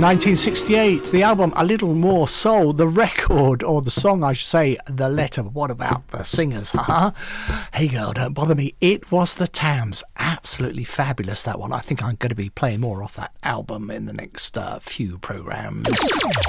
1968, the album A Little More Soul, the record, or the song I should say, the letter. What about the singers? Hey girl, don't bother me. It was the Tams. Absolutely fabulous, that one. I think I'm going to be playing more off that album in the next few programmes.